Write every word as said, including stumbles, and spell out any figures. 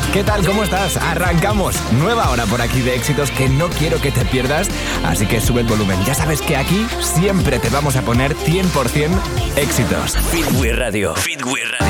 ¿Qué tal? ¿Cómo estás? Arrancamos. Nueva hora por aquí de éxitos que no quiero que te pierdas, así que sube el volumen. Ya sabes que aquí siempre te vamos a poner cien por ciento éxitos. Feedway Radio. Feedway Radio.